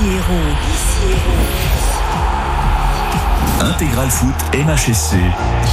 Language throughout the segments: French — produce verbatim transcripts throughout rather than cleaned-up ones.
Ici Hérault. Intégral Foot M H S C.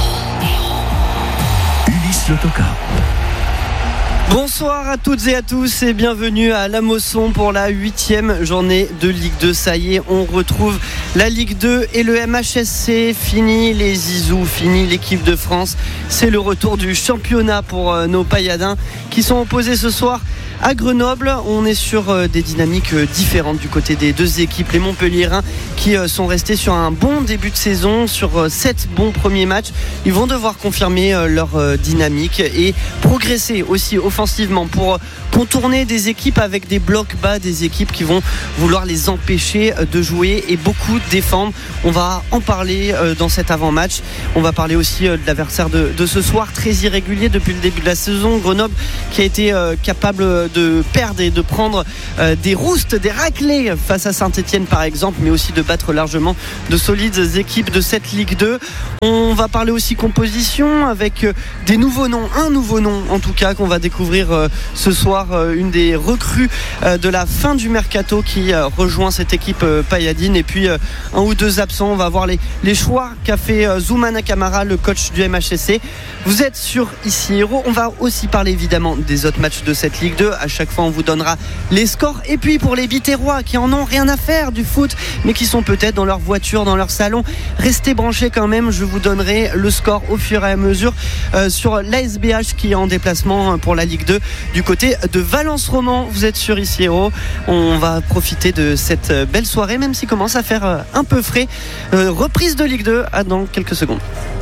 Ulysse Le Toquin. Bonsoir à toutes et à tous et bienvenue à La Mosson pour la huitième journée de Ligue deux. Ça y est, on retrouve la Ligue deux et le M H S C. Fini les Zizous, fini l'équipe de France. C'est le retour du championnat pour nos Payadins qui sont opposés ce soir à Grenoble. On est sur des dynamiques différentes du côté des deux équipes. Les Montpelliérains qui sont restés sur un bon début de saison, sur sept bons premiers matchs. Ils vont devoir confirmer leur dynamique et progresser aussi offensivement pour contourner des équipes avec des blocs bas, des équipes qui vont vouloir les empêcher de jouer et beaucoup défendre. On va en parler dans cet avant-match. On va parler aussi de l'adversaire de, de ce soir, très irrégulier depuis le début de la saison. Grenoble qui a été capable de perdre et de prendre des roustes, des raclés face à Saint-Etienne par exemple, mais aussi de battre largement de solides équipes de cette Ligue deux. On va parler aussi composition avec des nouveaux noms, un nouveau nom en tout cas qu'on va découvrir ce soir, une des recrues de la fin du mercato qui rejoint cette équipe payadine, et puis un ou deux absents. On va voir les, les choix qu'a fait Zoumana Camara, le coach du M H S C. Vous êtes sur Ici Hérault. On va aussi parler évidemment des autres matchs de cette Ligue deux. À chaque fois on vous donnera les scores, et puis pour les Biterrois qui en ont rien à faire du foot mais qui sont peut-être dans leur voiture, dans leur salon, restez branchés quand même. Je vous donnerai le score au fur et à mesure euh, sur l'A S B H qui est en déplacement pour la Ligue deux du côté de Valence Roman. Vous êtes sur Ici Hérault. On va profiter de cette belle soirée même s'il commence à faire un peu frais. euh, reprise de Ligue deux à dans quelques secondes.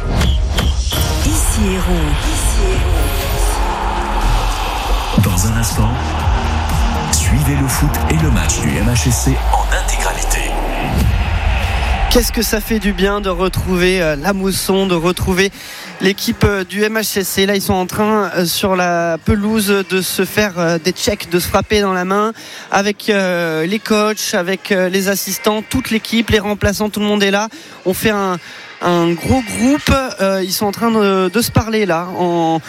Ici Hérault. Dans un instant, suivez le foot et le match du M H S C en intégralité. Qu'est-ce que ça fait du bien de retrouver euh, la Mosson, de retrouver l'équipe euh, du M H S C. Là, ils sont en train euh, sur la pelouse de se faire euh, des checks, de se frapper dans la main avec euh, les coachs, avec euh, les assistants, toute l'équipe, les remplaçants, tout le monde est là. On fait un un gros groupe, euh, ils sont en train de, de se parler là en,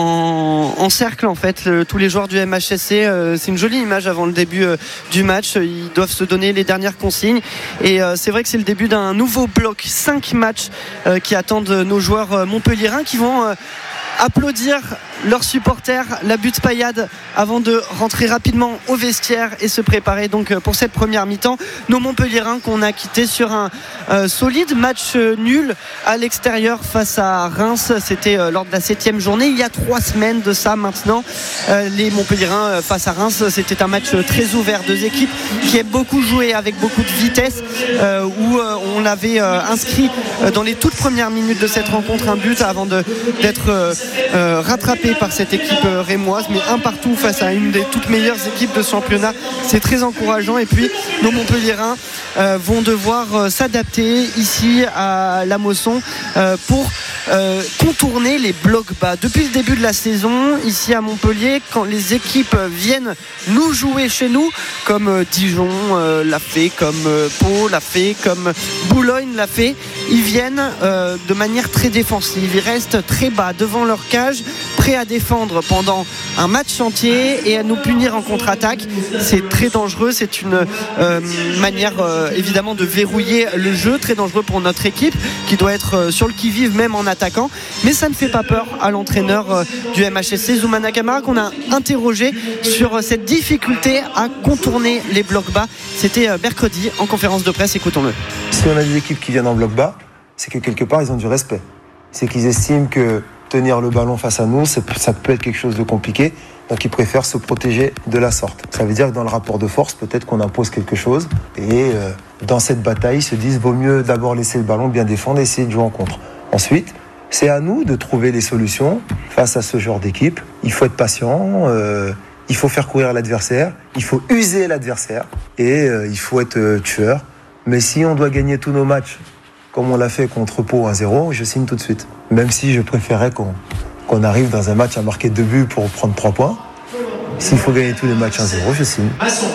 en, en cercle en fait, le, tous les joueurs du M H S C. Euh, c'est une jolie image avant le début euh, du match. Ils doivent se donner les dernières consignes et euh, c'est vrai que c'est le début d'un nouveau bloc, cinq matchs euh, qui attendent nos joueurs euh, montpelliérains qui vont euh, applaudir leurs supporters, la butte paillade, avant de rentrer rapidement au vestiaire et se préparer donc pour cette première mi-temps. Nos Montpelliérains qu'on a quittés sur un euh, solide match euh, nul à l'extérieur face à Reims. C'était euh, lors de la septième journée, il y a trois semaines de ça maintenant. Euh, les Montpelliérains euh, face à Reims, c'était un match euh, très ouvert, deux équipes qui aiment beaucoup jouer avec beaucoup de vitesse, euh, où euh, on avait euh, inscrit euh, dans les toutes premières minutes de cette rencontre un but avant de, d'être euh, euh, rattrapé par cette équipe rémoise, mais un partout face à une des toutes meilleures équipes de championnat. C'est très encourageant. Et puis nos Montpelliérains euh, vont devoir euh, s'adapter ici à la Mosson euh, pour euh, contourner les blocs bas. Depuis le début de la saison ici à Montpellier, quand les équipes viennent nous jouer chez nous, comme euh, Dijon euh, l'a fait, comme euh, Pau l'a fait, comme Boulogne l'a fait, ils viennent euh, de manière très défensive. Ils restent très bas devant leur cage, prêts à défendre pendant un match entier et à nous punir en contre-attaque. C'est très dangereux. C'est une euh, manière euh, évidemment de verrouiller le jeu, très dangereux pour notre équipe qui doit être euh, sur le qui-vive même en attaquant, mais ça ne fait pas peur à l'entraîneur euh, du M H S C, Zoumana Camara, qu'on a interrogé sur euh, cette difficulté à contourner les blocs bas. C'était euh, mercredi en conférence de presse. Écoutons-le. Si on a des équipes qui viennent en bloc bas, c'est que quelque part ils ont du respect. C'est qu'ils estiment que tenir le ballon face à nous, c'est, ça peut être quelque chose de compliqué, donc ils préfèrent se protéger de la sorte. Ça veut dire que dans le rapport de force, peut-être qu'on impose quelque chose, et euh, dans cette bataille, ils se disent vaut mieux d'abord laisser le ballon bien défendre et essayer de jouer en contre. Ensuite, c'est à nous de trouver les solutions face à ce genre d'équipe. Il faut être patient, euh, il faut faire courir l'adversaire, il faut user l'adversaire, et euh, il faut être euh, tueur. Mais si on doit gagner tous nos matchs, comme on l'a fait contre Pau un zéro, je signe tout de suite. Même si je préférais qu'on, qu'on arrive dans un match à marquer deux buts pour prendre trois points. S'il faut gagner tous les matchs un zéro, je signe.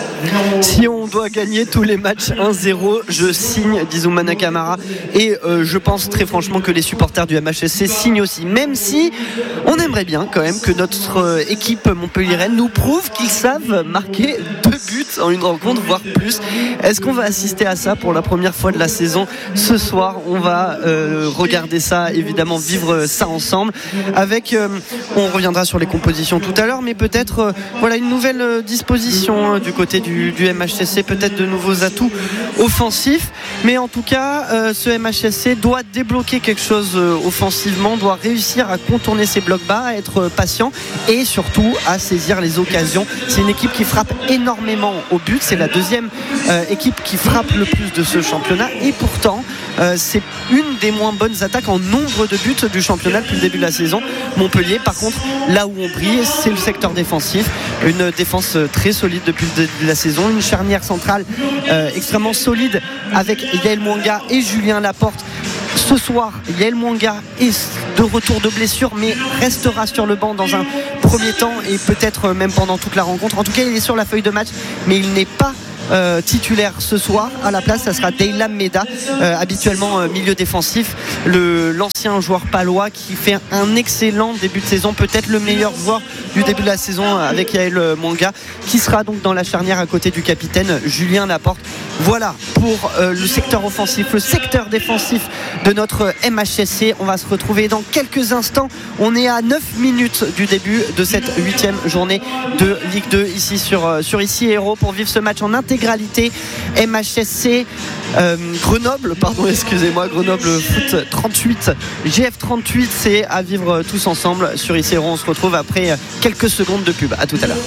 Si on doit gagner tous les matchs un zéro, je signe, dit Zoumana Camara. Et euh, je pense très franchement que les supporters du M H S C signent aussi. Même si on aimerait bien quand même que notre euh, équipe montpelliéraine nous prouve qu'ils savent marquer deux buts buts en une rencontre, voire plus. Est-ce qu'on va assister à ça pour la première fois de la saison ce soir? On va euh, regarder ça, évidemment, vivre ça ensemble. Avec, euh, on reviendra sur les compositions tout à l'heure, mais peut-être euh, voilà une nouvelle euh, disposition hein, du côté du, du M H S C, peut-être de nouveaux atouts offensifs. Mais en tout cas, euh, ce M H S C doit débloquer quelque chose euh, offensivement, doit réussir à contourner ses blocs bas, à être euh, patient et surtout à saisir les occasions. C'est une équipe qui frappe énormément au but. C'est la deuxième euh, équipe qui frappe le plus de ce championnat et pourtant euh, c'est une des moins bonnes attaques en nombre de buts du championnat depuis le début de la saison. Montpellier, par contre, là où on brille, c'est le secteur défensif. Une défense très solide depuis le début de la saison, une charnière centrale euh, extrêmement solide avec Yael Mwanga et Julien Laporte. Ce soir, Yael Mwanga est de retour de blessure, mais restera sur le banc dans un premier temps et peut-être même pendant toute la rencontre. En tout cas, il est sur la feuille de match, mais il n'est pas Euh, titulaire ce soir. À la place, ça sera Deylam Meda, euh, habituellement euh, milieu défensif, le, l'ancien joueur palois qui fait un excellent début de saison, peut-être le meilleur joueur du début de la saison avec Yael Mwanga, qui sera donc dans la charnière à côté du capitaine Julien Laporte. Voilà pour euh, le secteur offensif. Le secteur défensif de notre M H S C, on va se retrouver dans quelques instants. On est à neuf minutes du début de cette huitième journée de Ligue deux ici sur, euh, sur Ici Héros pour vivre ce match en intégralité. M H S C euh, Grenoble, pardon, excusez-moi, Grenoble Foot trente-huit, G F trente-huit, c'est à vivre tous ensemble sur Ici Héros. On se retrouve après quelques secondes de pub. À tout à l'heure.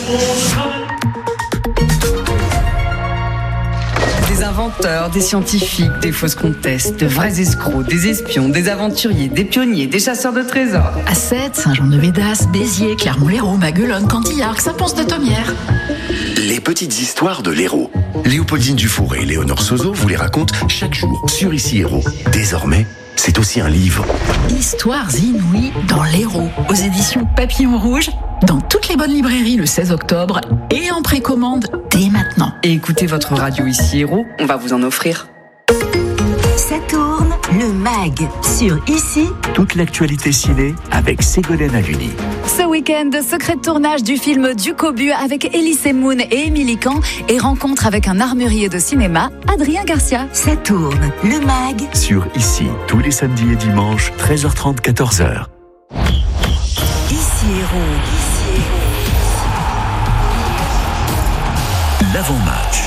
Des inventeurs, des scientifiques, des fausses comtesses, de vrais escrocs, des espions, des aventuriers, des pionniers, des chasseurs de trésors. À Sète, Saint-Jean-de-Védas, Béziers, Clermont-Lérault, Maguelone, Cantillac, Saint-Pons-de-Thomières. Les petites histoires de l'Hérault. Léopoldine Dufour et Léonore Sozo vous les racontent chaque jour sur Ici Héros. Désormais, c'est aussi un livre. Histoires inouïes dans l'Hérault, aux éditions Papillon Rouge, dans toutes les bonnes librairies le seize octobre et en précommande dès maintenant. Et écoutez votre radio Ici Héros, on va vous en offrir. Ça tourne, le mag sur Ici. Toute l'actualité ciné avec Ségolène Haluni. Ce week-end, secret de tournage du film Du Cobu avec Elise Moon et Émilie Kahn et rencontre avec un armurier de cinéma, Adrien Garcia. Ça tourne, le mag Sur Ici, tous les samedis et dimanches, treize heures trente, quatorze heures. Ici Héros. Ici Héros. L'avant-match.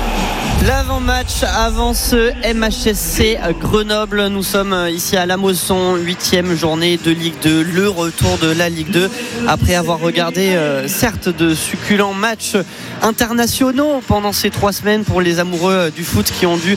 L'avant-match avant ce M H S C Grenoble. Nous sommes ici à La Mosson, huitième journée de Ligue deux, le retour de la Ligue deux après avoir regardé euh, certes de succulents matchs internationaux pendant ces trois semaines pour les amoureux du foot qui ont dû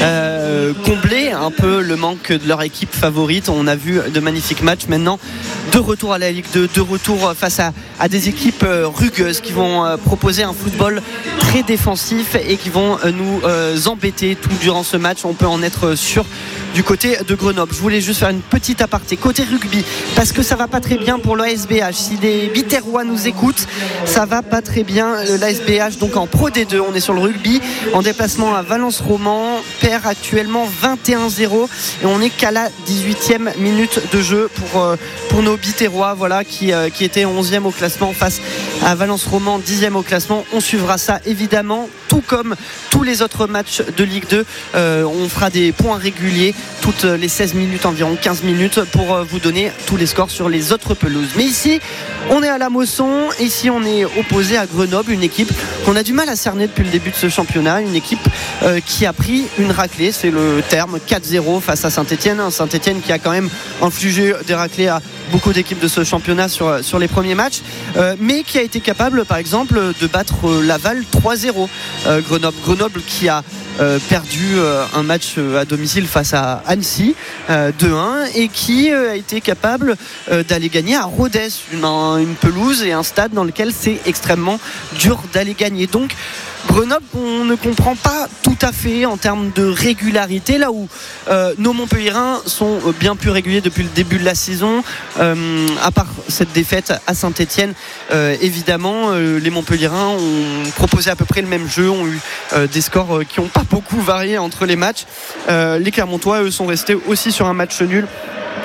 euh, combler un peu le manque de leur équipe favorite. On a vu de magnifiques matchs. Maintenant, de retour à la Ligue deux, de retour face à, à des équipes euh, rugueuses qui vont euh, proposer un football très défensif et qui vont euh, nous euh, embêter tout durant ce match. On peut en être sûr du côté de Grenoble. Je voulais juste faire une petite aparté côté rugby parce que ça va pas très bien pour l'A S B H. Si les Biterrois nous écoutent, ça va pas très bien. L'A S B H donc en Pro D deux, on est sur le rugby en déplacement à Valence-Roman, perd actuellement vingt et un zéro et on est qu'à la dix-huitième minute de jeu pour, euh, pour nos Biterrois, voilà, qui, euh, qui étaient onzième au classement face à Valence-Roman, dixième au classement. On suivra ça évidemment, tout comme tous les autres matchs de Ligue deux. Euh, on fera des points réguliers toutes les seize minutes, environ quinze minutes, pour vous donner tous les scores sur les autres pelouses. Mais ici, on est à La Mosson, ici on est opposé à Grenoble, une équipe qu'on a du mal à cerner depuis le début de ce championnat, une équipe euh, qui a pris une raclée, c'est le terme, quatre zéro face à Saint-Etienne. Saint-Etienne qui a quand même infligé des raclées à beaucoup d'équipes de ce championnat sur, sur les premiers matchs, euh, mais qui a été capable par exemple de battre Laval trois zéro. euh, Grenoble, Grenoble qui a Euh, perdu euh, un match euh, à domicile face à Annecy euh, deux un et qui euh, a été capable euh, d'aller gagner à Rodez, une, un, une pelouse et un stade dans lequel c'est extrêmement dur d'aller gagner. Donc Grenoble, on ne comprend pas tout à fait en termes de régularité, là où euh, nos Montpelliérains sont bien plus réguliers depuis le début de la saison. Euh, à part cette défaite à Saint-Etienne, euh, évidemment, euh, les Montpelliérains ont proposé à peu près le même jeu, ont eu euh, des scores euh, qui n'ont pas beaucoup varié entre les matchs. Euh, les Clermontois, eux, sont restés aussi sur un match nul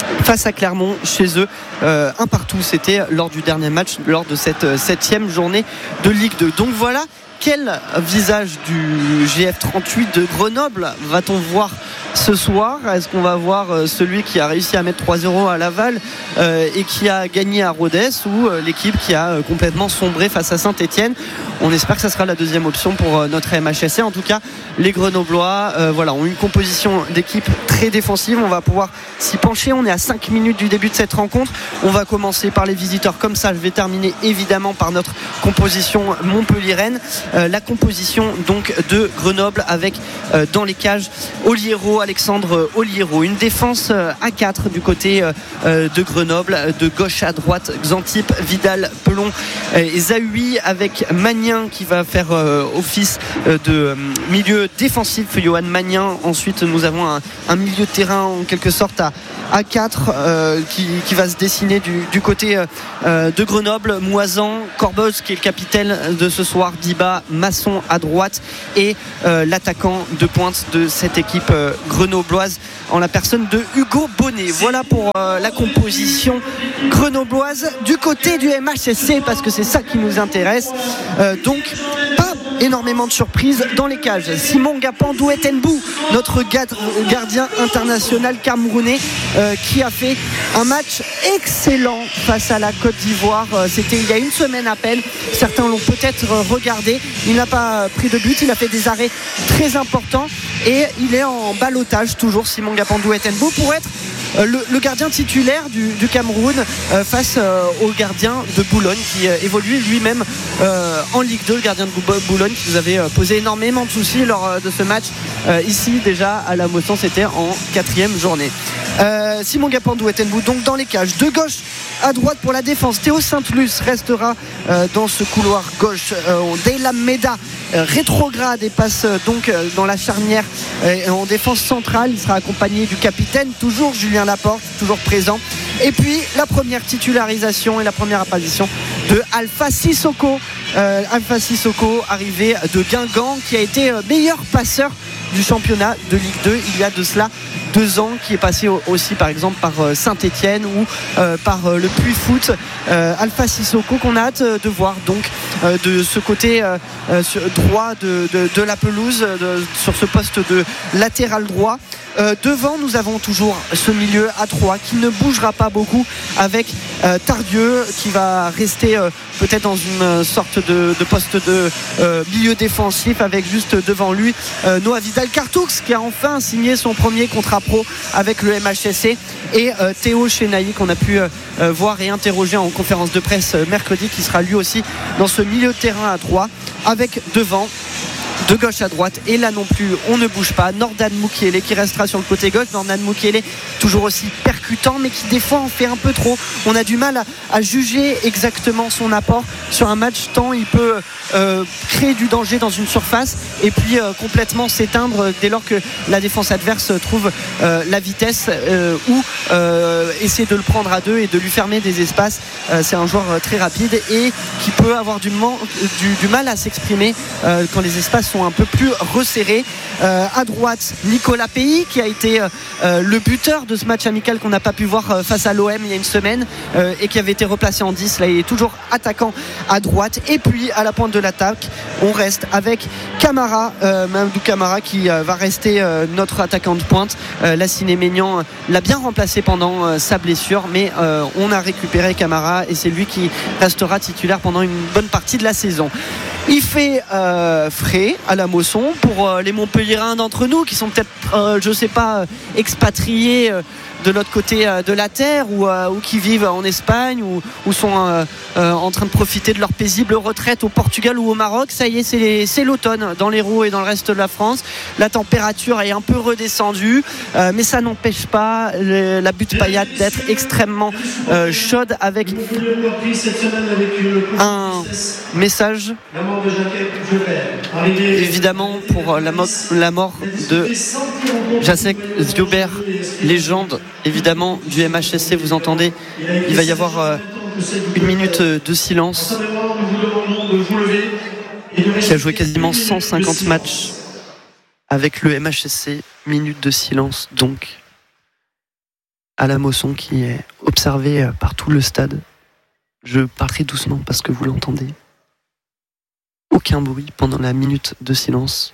face à Clermont chez eux, euh, un partout. C'était lors du dernier match, lors de cette septième journée de Ligue deux. Donc voilà. Quel visage du G F trente-huit de Grenoble va-t-on voir ce soir? Est-ce qu'on va voir celui qui a réussi à mettre trois zéro à Laval euh, et qui a gagné à Rodez, ou euh, l'équipe qui a euh, complètement sombré face à Saint-Etienne? On espère que ça sera la deuxième option pour euh, notre M H S C. En tout cas, les Grenoblois euh, voilà, ont une composition d'équipe très défensive. On va pouvoir s'y pencher. On est à cinq minutes du début de cette rencontre. On va commencer par les visiteurs comme ça. Je vais terminer évidemment par notre composition montpelliéraine. Euh, la composition donc de Grenoble avec euh, dans les cages Oliero, Alexandre Oliero. Une défense euh, à quatre du côté euh, de Grenoble, de gauche à droite, Xantip, Vidal, Pelon euh, et Zahui, avec Magnin qui va faire euh, office euh, de euh, milieu défensif, Johan Magnin. Ensuite nous avons un, un milieu de terrain en quelque sorte à à quatre euh, qui, qui va se dessiner du, du côté euh, de Grenoble. Moisan, Corbeuz qui est le capitaine de ce soir, Diba, Masson à droite, et euh, l'attaquant de pointe de cette équipe euh, grenobloise en la personne de Hugo Bonnet. Voilà pour euh, la composition grenobloise du côté du M H S C, parce que c'est ça qui nous intéresse. Euh, donc pas énormément de surprises dans les cages. Simon Gapandou Etenbou, notre gardien international camerounais, euh, qui a fait un match excellent face à la Côte d'Ivoire. Euh, c'était il y a une semaine à peine. Certains l'ont peut-être regardé. Il n'a pas pris de but, il a fait des arrêts très importants et il est en ballottage toujours, Simon Gapandou Etenbou, pour être Le, le gardien titulaire du, du Cameroun euh, face euh, au gardien de Boulogne qui euh, évolue lui-même euh, en Ligue deux, le gardien de Boulogne qui nous avait euh, posé énormément de soucis lors euh, de ce match euh, ici déjà à la Mosson. C'était en quatrième journée. euh, Simon Gapandou Etenbou donc dans les cages, de gauche à droite pour la défense. Théo Saint-Luce restera euh, dans ce couloir gauche. euh, Deylam Meda euh, rétrograde et passe euh, donc euh, dans la charnière euh, en défense centrale. Il sera accompagné du capitaine, toujours Julien Laporte, toujours présent. Et puis la première titularisation et la première apparition de Alpha Sissoko. euh, Alpha Sissoko, arrivé de Guingamp, qui a été euh, meilleur passeur du championnat de Ligue deux il y a de cela deux ans, qui est passé aussi par exemple par Saint-Etienne ou euh, par euh, le Puy Foot. euh, Alpha Sissoko qu'on a hâte de voir donc euh, de ce côté euh, sur, droit de, de, de la pelouse, de, sur ce poste de latéral droit. Euh, devant nous avons toujours ce milieu à trois qui ne bougera pas beaucoup, avec euh, Tardieu qui va rester euh, peut-être dans une sorte de, de poste de euh, milieu défensif, avec juste devant lui euh, Noah Vidal-Cartoux qui a enfin signé son premier contrat pro avec le M H S C, et euh, Théo Chenailly qu'on a pu euh, voir et interroger en conférence de presse euh, mercredi, qui sera lui aussi dans ce milieu de terrain à trois, avec devant de gauche à droite, et là non plus on ne bouge pas, Nordan Mukiele qui restera sur le côté gauche. Nordan Mukiele toujours aussi percutant, mais qui des fois en fait un peu trop. On a du mal à, à juger exactement son apport sur un match, tant il peut euh, créer du danger dans une surface et puis euh, complètement s'éteindre dès lors que la défense adverse trouve euh, la vitesse euh, ou euh, essaie de le prendre à deux et de lui fermer des espaces. Euh, c'est un joueur très rapide et qui peut avoir du, man- du, du mal à s'exprimer euh, quand les espaces sont un peu plus resserrés. Euh, à droite, Nicolas Pays qui a été euh, le buteur de ce match amical qu'on n'a pas pu voir euh, face à l'O M il y a une semaine euh, et qui avait été replacé en dix. Là il est toujours attaquant à droite. Et puis à la pointe de l'attaque on reste avec Camara, euh, Mamadou Camara qui euh, va rester euh, notre attaquant de pointe. euh, Lassine Maignan l'a bien remplacé pendant euh, sa blessure, mais euh, on a récupéré Camara et c'est lui qui restera titulaire pendant une bonne partie de la saison. Il fait euh, frais à la Mosson pour euh, les Montpelliérains d'entre nous qui sont peut-être, euh, je sais pas, expatriés euh, de l'autre côté euh, de la terre, ou, euh, ou qui vivent en Espagne, ou, ou sont euh, euh, en train de profiter de leur paisible retraite au Portugal ou au Maroc. Ça y est, c'est, les, c'est l'automne dans l'Hérault et dans le reste de la France. La température est un peu redescendue, euh, mais ça n'empêche pas le, la butte paillade d'être extrêmement euh, chaude, avec un message évidemment pour la, mo- la mort de Jacek Zjobert, légende évidemment du M H S C. Vous entendez, il va y avoir euh, une minute de silence, qui a joué quasiment cent cinquante matchs avec le M H S C. Minute de silence donc. à la Mosson qui est observée par tout le stade. Je parlerai doucement parce que vous l'entendez. Aucun bruit pendant la minute de silence.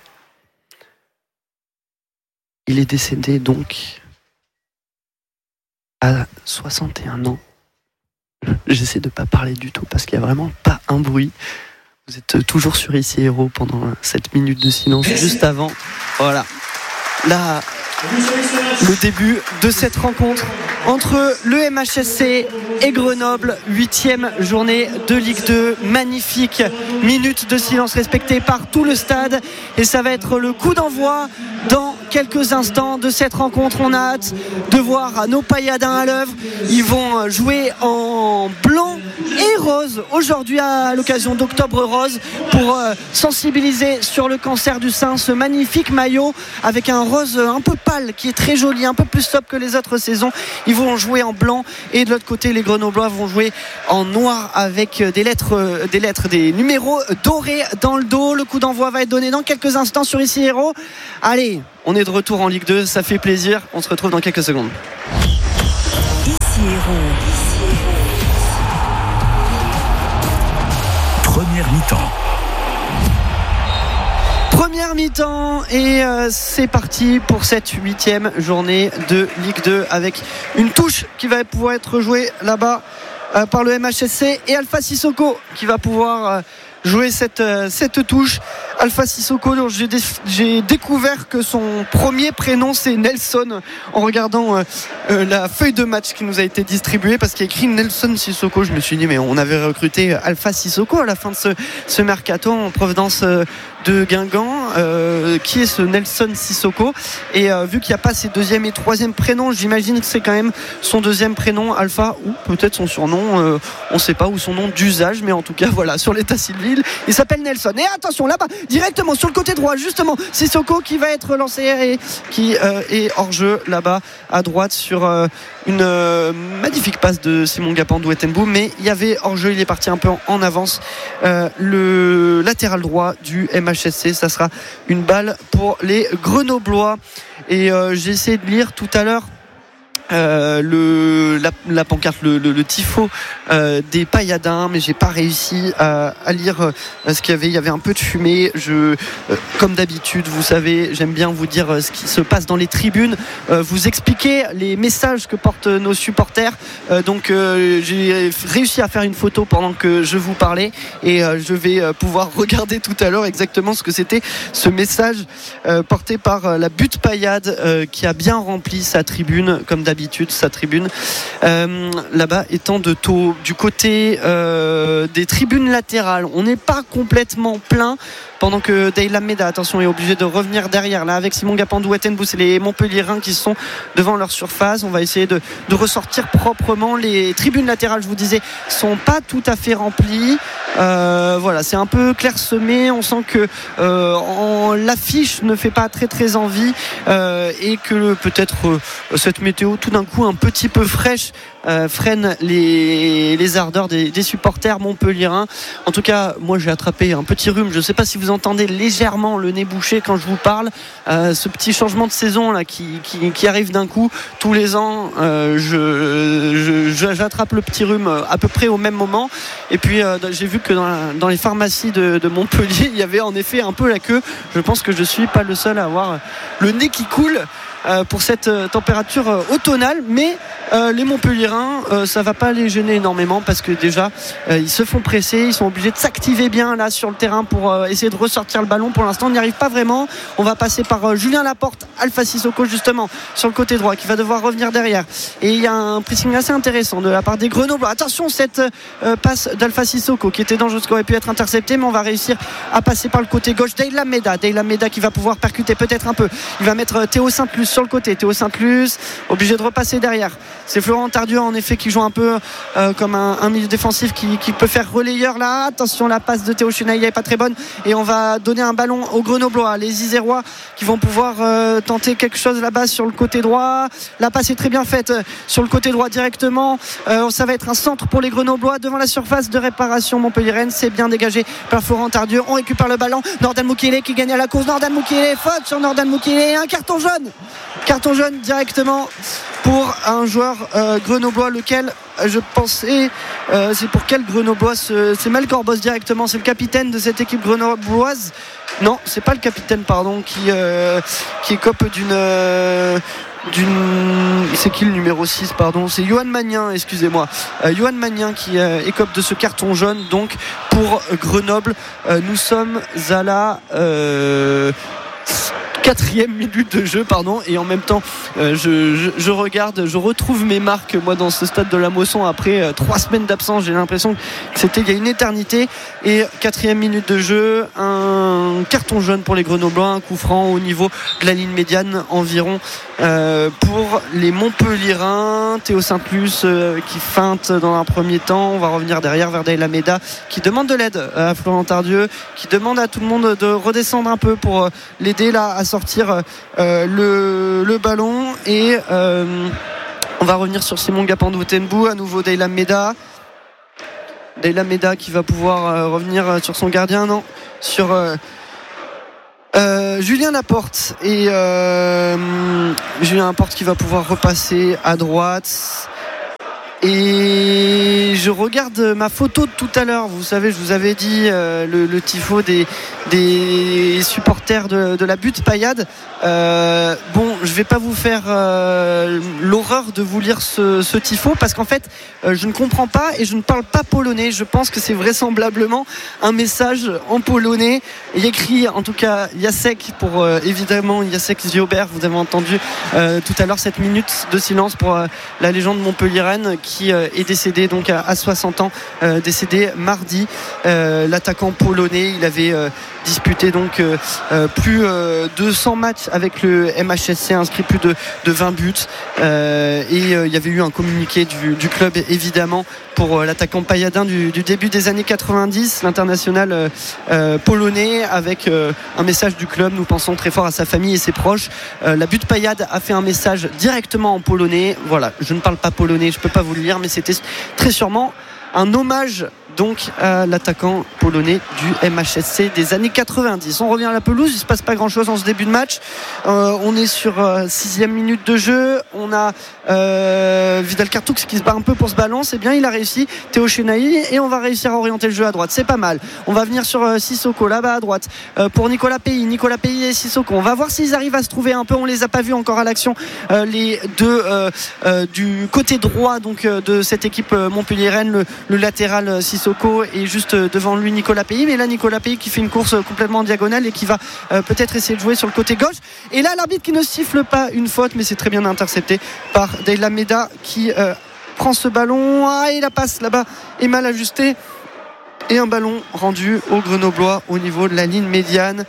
Il est décédé donc à soixante et un ans. J'essaie de ne pas parler du tout parce qu'il n'y a vraiment pas un bruit. Vous êtes toujours sur Ici Héros pendant cette minute de silence juste avant. Voilà. Là, le début de cette rencontre entre le M H S C et Grenoble, huitième journée de Ligue deux. Magnifique minute de silence respectée par tout le stade et ça va être le coup d'envoi dans quelques instants de cette rencontre. On a hâte de voir nos Payadins à l'œuvre. Ils vont jouer en blanc et rose aujourd'hui à l'occasion d'Octobre Rose pour sensibiliser sur le cancer du sein. Ce magnifique maillot avec un rose un peu pâle qui est très joli, un peu plus sobre que les autres saisons. Ils vont jouer en blanc et de l'autre côté les Grenoblois vont jouer en noir avec des lettres, des lettres, des numéros dorés dans le dos. Le coup d'envoi va être donné dans quelques instants sur Ici Héros. Allez, on est de retour en Ligue deux, ça fait plaisir. On se retrouve dans quelques secondes. Ici Héros. Première mi-temps. Première mi-temps et euh, c'est parti pour cette huitième journée de Ligue deux avec une touche qui va pouvoir être jouée là-bas euh, par le M H S C et Alpha Sissoko qui va pouvoir euh, jouer cette, euh, cette touche. Alpha Sissoko, donc j'ai, dé- j'ai découvert que son premier prénom c'est Nelson en regardant euh, euh, la feuille de match qui nous a été distribuée parce qu'il y a écrit Nelson Sissoko. Je me suis dit mais on avait recruté Alpha Sissoko à la fin de ce, ce mercato en provenance euh, de Guingamp. Euh, qui est ce Nelson Sissoko et euh, vu qu'il n'y a pas ses deuxième et troisième prénoms, j'imagine que c'est quand même son deuxième prénom Alpha ou peut-être son surnom, euh, on ne sait pas, ou son nom d'usage, mais en tout cas voilà, sur l'état civil il s'appelle Nelson. Et attention là-bas directement sur le côté droit justement Sissoko qui va être lancé et qui euh, est hors jeu là-bas à droite sur euh, une euh, magnifique passe de Simon Gapandou-Etenbou, mais il y avait hors jeu, il est parti un peu en, en avance. Euh, le latéral droit du M H S C, ça sera une balle pour les Grenoblois. Et euh, j'ai essayé de lire tout à l'heure Euh, le, la, la pancarte, le, le, le tifo euh, des Payadins, mais j'ai pas réussi à, à lire euh, ce qu'il y avait. Il y avait un peu de fumée. Je, euh, comme d'habitude, vous savez, j'aime bien vous dire euh, ce qui se passe dans les tribunes, euh, vous expliquer les messages que portent nos supporters. Euh, donc, euh, j'ai réussi à faire une photo pendant que je vous parlais et euh, je vais euh, pouvoir regarder tout à l'heure exactement ce que c'était ce message euh, porté par euh, la Butte Payade euh, qui a bien rempli sa tribune comme d'habitude. D'habitude sa tribune euh, là-bas étant de taux du côté euh, des tribunes latérales. On n'est pas complètement plein pendant que Dayla Meda, attention, est obligé de revenir derrière là avec Simon Gapandou-Etenbou. C'est les Montpelliérains qui sont devant leur surface. On va essayer de, de ressortir proprement. Les tribunes latérales, je vous disais, sont pas tout à fait remplies. Euh, voilà, c'est un peu clairsemé. On sent que euh, en, l'affiche ne fait pas très très envie euh, et que peut-être euh, cette météo tout d'un coup un petit peu fraîche euh, freine les, les ardeurs des, des supporters montpelliérains. En tout cas, moi j'ai attrapé un petit rhume. Je ne sais pas si vous entendez légèrement le nez bouché quand je vous parle. Euh, ce petit changement de saison là qui, qui, qui arrive d'un coup tous les ans. Euh, je, je, j'attrape le petit rhume à peu près au même moment. Et puis euh, j'ai vu que dans, la, dans les pharmacies de, de Montpellier, il y avait en effet un peu la queue. Je pense que je ne suis pas le seul à avoir le nez qui coule pour cette température automnale, mais euh, les Montpelliérains euh, ça va pas les gêner énormément parce que déjà euh, ils se font presser, ils sont obligés de s'activer bien là sur le terrain pour euh, essayer de ressortir le ballon. Pour l'instant on n'y arrive pas vraiment. On va passer par euh, Julien Laporte, Alpha Sissoko justement sur le côté droit qui va devoir revenir derrière, et il y a un pressing assez intéressant de la part des Grenoblois. Attention cette euh, passe d'Alpha Sissoko qui était dangereuse, qui aurait pu être interceptée, mais on va réussir à passer par le côté gauche. Dayla Meda, Dayla Meda qui va pouvoir percuter peut-être un peu, il va mettre Théo Saint-Luce sur le côté. Théo Saint-Luce obligé de repasser derrière. C'est Florent Tardieu en effet qui joue un peu euh, comme un, un milieu défensif qui, qui peut faire relayeur là. Attention, la passe de Théo Chenaille n'est pas très bonne et on va donner un ballon aux Grenoblois, les Isérois qui vont pouvoir euh, tenter quelque chose là-bas sur le côté droit. La passe est très bien faite euh, sur le côté droit directement. Euh, ça va être un centre pour les Grenoblois devant la surface de réparation montpelliéraine. C'est bien dégagé par Florent Tardieu. On récupère le ballon. Nordan Moukile qui gagne à la course. Nordan Moukile, faute sur Nordan Moukile, un carton jaune carton jaune directement pour un joueur euh, grenoblois, lequel je pensais euh, c'est pour quel grenoblois ce, c'est Melchior Boss directement, c'est le capitaine de cette équipe grenobloise. Non, c'est pas le capitaine, pardon, qui euh, qui écope d'une euh, d'une c'est qui le numéro six, pardon, c'est Yohan Magnin, excusez-moi, euh, Yohan Magnin qui euh, écope de ce carton jaune donc pour Grenoble. Euh, nous sommes à la euh, quatrième minute de jeu, pardon, et en même temps euh, je, je, je regarde, je retrouve mes marques moi dans ce stade de la Mosson après euh, trois semaines d'absence. J'ai l'impression que c'était il y a une éternité. Et quatrième minute de jeu, un carton jaune pour les Grenoblois, un coup franc au niveau de la ligne médiane environ euh, pour les Montpelliérains. Théo Saint-Luce euh, qui feinte dans un premier temps, on va revenir derrière vers Daïla Meda qui demande de l'aide à Florent Tardieu, qui demande à tout le monde de redescendre un peu pour euh, l'aider là à sortir euh, le, le ballon. Et euh, on va revenir sur Simon Gapandou-Tenbou, à nouveau Daïla Meda Daïla Meda qui va pouvoir euh, revenir sur son gardien, non, sur euh, euh, Julien Laporte. Et euh, Julien Laporte qui va pouvoir repasser à droite. Et je regarde ma photo de tout à l'heure. Vous savez, je vous avais dit euh, le, le tifo des, des supporters de, de la Butte Payade. Euh, bon, je vais pas vous faire euh, l'horreur de vous lire ce, ce tifo parce qu'en fait, euh, je ne comprends pas et je ne parle pas polonais. Je pense que c'est vraisemblablement un message en polonais. Il y a écrit, en tout cas, Jacek pour euh, évidemment Jacek Ziobert. Vous avez entendu euh, tout à l'heure cette minute de silence pour euh, la légende montpelliéraine qui qui est décédé donc à soixante ans, euh, décédé mardi. Euh, l'attaquant polonais, il avait euh, disputé donc euh, plus euh, de cent matchs avec le M H S C, inscrit plus de, de vingt buts. Euh, et euh, il y avait eu un communiqué du, du club évidemment pour euh, l'attaquant payadin du, du début des années quatre-vingt-dix, l'international euh, euh, polonais, avec euh, un message du club. Nous pensons très fort à sa famille et ses proches. Euh, la Butte Payade a fait un message directement en polonais. Voilà, je ne parle pas polonais, je ne peux pas vous le lire, mais c'était très sûrement un hommage donc à l'attaquant polonais du M H S C des années quatre-vingt-dix. On revient à la pelouse, il ne se passe pas grand chose en ce début de match. Euh, on est sur euh, sixième minute de jeu. On a euh, Vidal Cartoux qui se bat un peu pour ce ballon, c'est bien, il a réussi. Théo Chenailly, et on va réussir à orienter le jeu à droite, c'est pas mal. On va venir sur euh, Sissoko là-bas à droite euh, pour Nicolas Pays Nicolas Pays et Sissoko. On va voir s'ils arrivent à se trouver un peu. On les a pas vus encore à l'action, euh, les deux euh, euh, du côté droit donc euh, de cette équipe euh, montpelliéraine, le, le latéral euh, Sissoko et juste devant lui Nicolas Pays. Mais là Nicolas Pays qui fait une course complètement en diagonale et qui va euh, peut-être essayer de jouer sur le côté gauche. Et là l'arbitre qui ne siffle pas une faute, mais c'est très bien intercepté par Daïla Meda qui euh, prend ce ballon. Ah, et la passe là-bas est mal ajustée. Et un ballon rendu aux Grenoblois au niveau de la ligne médiane.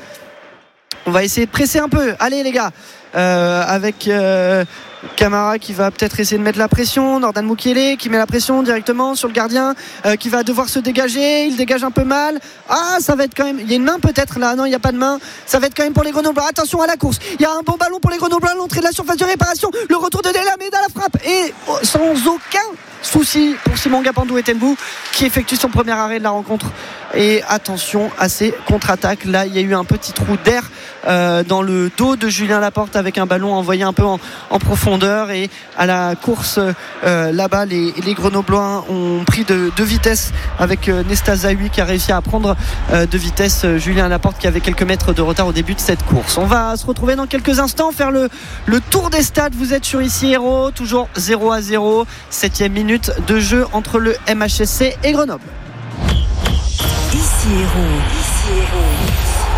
On va essayer de presser un peu. Allez les gars, euh, avec euh, Camara qui va peut-être essayer de mettre la pression, Nordan Mukiele qui met la pression directement sur le gardien, euh, qui va devoir se dégager. Il dégage un peu mal. Ah, ça va être quand même, il y a une main peut-être là, non il n'y a pas de main. Ça va être quand même pour les Grenoblois. Attention à la course, il y a un bon ballon pour les Grenoblois à l'entrée de la surface de réparation. Le retour de Daïla Meda, la frappe, et oh, sans aucun souci pour Simon Gapandou-Tenbou qui effectue son premier arrêt de la rencontre. Et attention à ces contre-attaques. Là il y a eu un petit trou d'air euh, dans le dos de Julien Laporte avec un ballon envoyé un peu en, en profondeur. Et à la course euh, là-bas les, les Grenoblois ont pris de, de vitesse avec euh, Nesta Zahui qui a réussi à prendre euh, de vitesse euh, Julien Laporte qui avait quelques mètres de retard au début de cette course. On va se retrouver dans quelques instants, faire le, le tour des stades. Vous êtes sur Ici Héros, toujours zéro à zéro, septième minute de jeu entre le M H S C et Grenoble. Ici Héros, Ici Héros.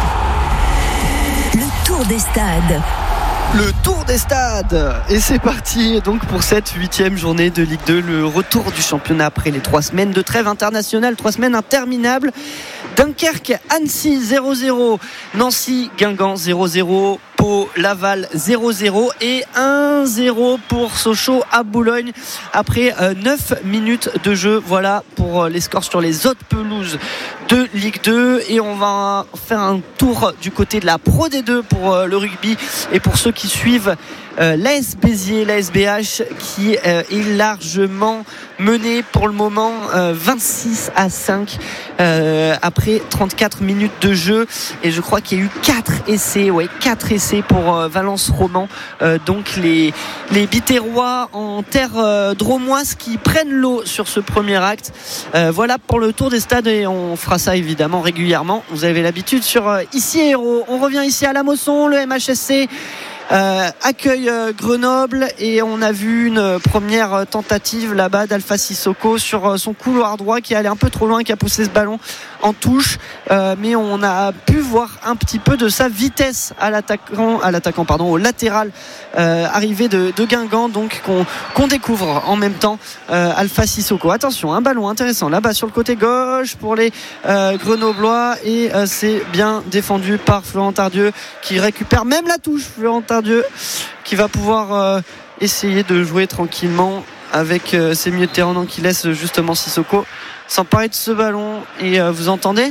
Le tour des stades. Le tour des stades. Et c'est parti donc pour cette huitième journée de Ligue deux, le retour du championnat après les trois semaines de trêve internationale, trois semaines interminables. Dunkerque, Annecy zéro zéro, Nancy, Guingamp zéro zéro, Pau, Laval zéro zéro et un zéro pour Sochaux à Boulogne après euh, neuf minutes de jeu. Voilà pour euh, les scores sur les autres pelouses de Ligue deux. Et on va faire un tour du côté de la Pro D deux pour euh, le rugby et pour ceux qui suivent euh, l'A S Béziers, l'A S B H qui euh, est largement mené pour le moment euh, vingt-six à cinq euh, après trente-quatre minutes de jeu. Et je crois qu'il y a eu quatre essais, ouais, quatre essais pour euh, Valence Roman. Euh, donc les, les Biterrois en terre euh, dromoise qui prennent l'eau sur ce premier acte. Euh, voilà pour le tour des stades et on fera ça évidemment régulièrement. Vous avez l'habitude sur euh, Ici Héros. On revient ici à la Mosson, le M H S C Euh, accueille euh, Grenoble et on a vu une première tentative là-bas d'Alpha Sissoko sur euh, son couloir droit qui allait un peu trop loin, qui a poussé ce ballon en touche, euh, mais on a pu voir un petit peu de sa vitesse à l'attaquant, à l'attaquant pardon, au latéral euh, arrivé de, de Guingamp, donc qu'on, qu'on découvre en même temps euh, Alpha Sissoko. Attention, un ballon intéressant là-bas sur le côté gauche pour les euh, Grenoblois et euh, c'est bien défendu par Florent Tardieu qui récupère même la touche. Florent Tardieu qui va pouvoir euh, essayer de jouer tranquillement avec euh, ses milieux de terrain, donc qui laisse justement Sissoko s'emparer de ce ballon. Et euh, vous entendez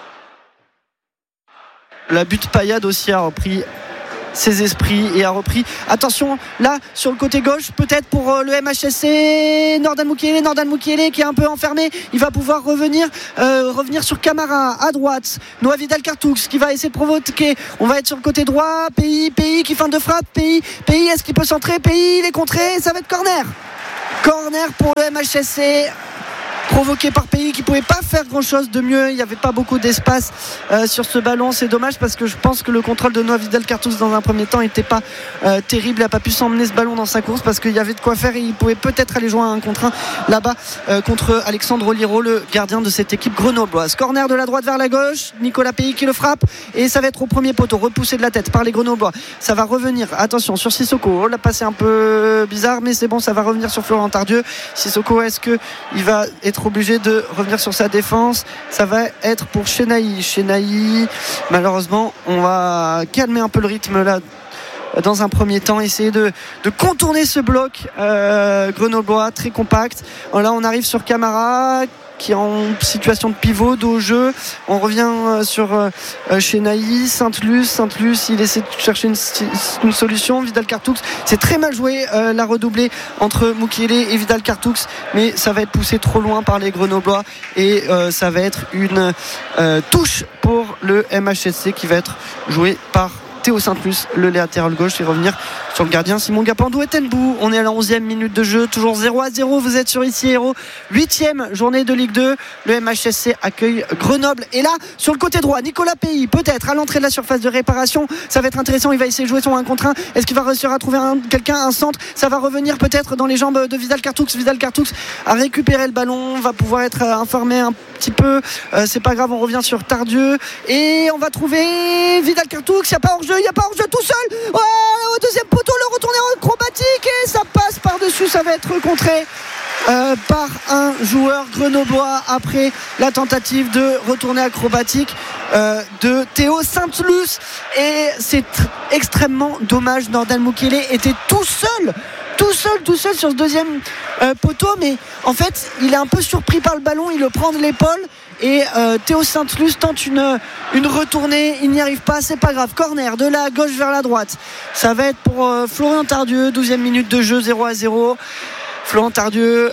la butte Payade aussi a repris ses esprits et a repris, attention là sur le côté gauche peut-être pour euh, le M H S C, Nordan Mukiele Nordan Mukiele qui est un peu enfermé, il va pouvoir revenir euh, revenir sur Camara à droite, Noah Vidal-Cartoux qui va essayer de provoquer, on va être sur le côté droit, Pays, Pays qui feinte de frappe, Pays, Pays est-ce qu'il peut centrer, Pays il est contré, ça va être corner corner pour le M H S C provoqué par Pays qui ne pouvait pas faire grand chose de mieux. Il n'y avait pas beaucoup d'espace euh, sur ce ballon, c'est dommage parce que je pense que le contrôle de Noah Vidal-Cartoux dans un premier temps n'était pas euh, terrible, il n'a pas pu s'emmener ce ballon dans sa course parce qu'il y avait de quoi faire et il pouvait peut-être aller jouer à un contre un là-bas euh, contre Alexandre Oliro, le gardien de cette équipe grenobloise. Corner de la droite vers la gauche, Nicolas Pays qui le frappe et ça va être au premier poteau, repoussé de la tête par les Grenoblois, ça va revenir, attention sur Sissoko, oh, la passe est un peu bizarre mais c'est bon, ça va revenir sur Florent Tardieu. Sissoko, est-ce qu'il va être obligé de revenir sur sa défense? Ça va être pour Chenaï. Chenaï, malheureusement, on va calmer un peu le rythme là dans un premier temps, essayer de, de contourner ce bloc euh, grenoblois très compact. Là, on arrive sur Camara qui est en situation de pivot, dos au jeu. On revient sur euh, Chenaï, Sainte-Luce. Sainte-Luce, il essaie de chercher une, une solution. Vidal-Cartoux, c'est très mal joué, euh, la redoublée entre Mukiele et Vidal-Cartoux, mais ça va être poussé trop loin par les Grenoblois et euh, ça va être une euh, touche pour le M H S C qui va être joué par Théo Sainte-Luce, le latéral gauche, et revenir sur le gardien Simon Gapandou et Tenbou. On est à la onzième minute de jeu, toujours zéro à zéro. Vous êtes sur Ici Héros, huitième journée de Ligue deux. Le M H S C accueille Grenoble. Et là, sur le côté droit, Nicolas Pays, peut-être à l'entrée de la surface de réparation. Ça va être intéressant. Il va essayer de jouer son un contre un. Est-ce qu'il va réussir à trouver un, quelqu'un, un centre? Ça va revenir peut-être dans les jambes de Vidal-Cartoux. Vidal-Cartoux a récupéré le ballon, va pouvoir être informé un petit peu. Euh, c'est pas grave, on revient sur Tardieu. Et on va trouver Vidal-Cartoux. Il n'y a pas hors-jeu, il n'y a pas hors-jeu tout seul. Oh, au deuxième poteau, le retourné en acrobatique et ça passe par-dessus, ça va être contré euh, par un joueur grenoblois après la tentative de retourner acrobatique euh, de Théo Sainte-Luce. Et c'est tr- extrêmement dommage. Nordan Mukiele était tout seul tout seul, tout seul sur ce deuxième euh, poteau, mais en fait il est un peu surpris par le ballon, il le prend de l'épaule et euh, Théo Sainte-Luce tente une, une retournée, il n'y arrive pas, c'est pas grave. Corner de la gauche vers la droite, ça va être pour euh, Florian Tardieu, douzième minute de jeu, zéro à zéro. Florian Tardieu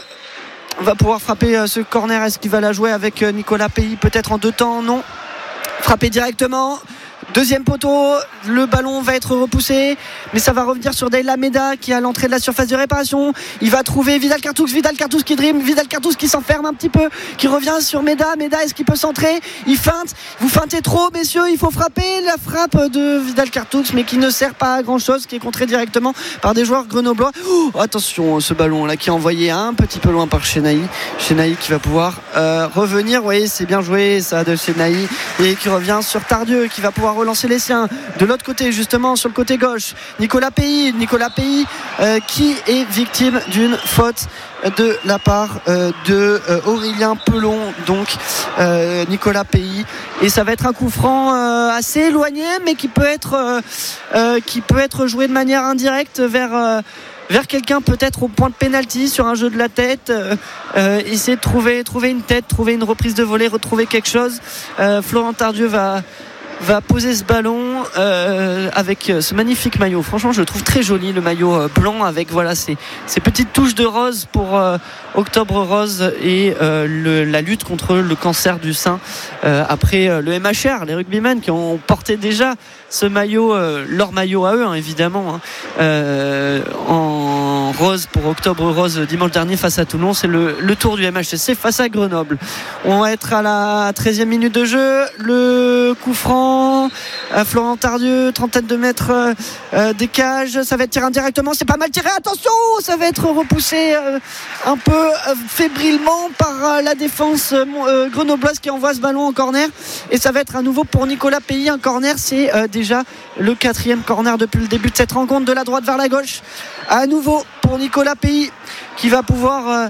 va pouvoir frapper euh, ce corner. Est-ce qu'il va la jouer avec euh, Nicolas Pays, peut-être en deux temps? Non, frapper directement. Deuxième poteau, le ballon va être repoussé, mais ça va revenir sur Deyla Meda qui est à l'entrée de la surface de réparation. Il va trouver Vidal-Cartoux, Vidal-Cartoux qui dribble, Vidal-Cartoux qui s'enferme un petit peu, qui revient sur Meda. Meda, est-ce qu'il peut centrer? Il feinte, vous feintez trop messieurs, il faut frapper. La frappe de Vidal-Cartoux mais qui ne sert pas à grand chose, qui est contrée directement par des joueurs grenoblois. Oh, attention, ce ballon là qui est envoyé un petit peu loin par Chenaï. Chenaï qui va pouvoir euh, revenir, vous voyez c'est bien joué ça de Chenaï, et qui revient sur Tardieu qui va pouvoir relancer les siens. De l'autre côté, justement, sur le côté gauche, Nicolas Pays. Nicolas Pays euh, qui est victime d'une faute de la part euh, de euh, Aurélien Pelon, donc euh, Nicolas Pays, et ça va être un coup franc euh, assez éloigné, mais qui peut être euh, euh, qui peut être joué de manière indirecte vers euh, vers quelqu'un, peut-être au point de pénalty sur un jeu de la tête, euh, euh, essayer de trouver trouver une tête, trouver une reprise de volée, retrouver quelque chose. euh, Florent Tardieu va va poser ce ballon euh, avec ce magnifique maillot. Franchement, je le trouve très joli, le maillot euh, blanc avec voilà ces, ces petites touches de rose pour euh, Octobre Rose et euh, le, la lutte contre le cancer du sein. Euh, après euh, le M H R, les rugbymen qui ont porté déjà ce maillot, euh, leur maillot à eux, hein, évidemment, hein, euh, en rose pour Octobre Rose dimanche dernier face à Toulon. C'est le, le tour du M H S C face à Grenoble. On va être à la treizième minute de jeu. Le coup franc à Florent Tardieu, trentaine de mètres euh, des cages, ça va être tiré indirectement, c'est pas mal tiré, attention, ça va être repoussé euh, un peu euh, fébrilement par euh, la défense euh, grenobloise qui envoie ce ballon en corner, et ça va être à nouveau pour Nicolas Pays, un corner. C'est euh, déjà le quatrième corner depuis le début de cette rencontre, de la droite vers la gauche, à nouveau pour Nicolas Pays qui va pouvoir euh,